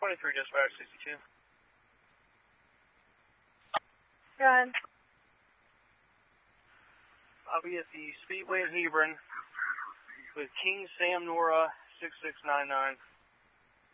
23 dispatch 62. Go ahead. I'll be at the Speedway in Hebron with King Sam Nora 6699.